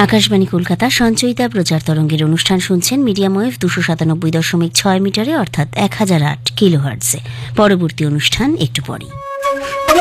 আকাশবাণী কলকাতা সঞ্চয়িতা প্রচার তরঙ্গের অনুষ্ঠান শুনছেন মিডিয়াম ওয়েভ 297.6 মিটারে অর্থাৎ 1008 কিলোহার্টজে। পরবর্তী অনুষ্ঠান একটু পরেই।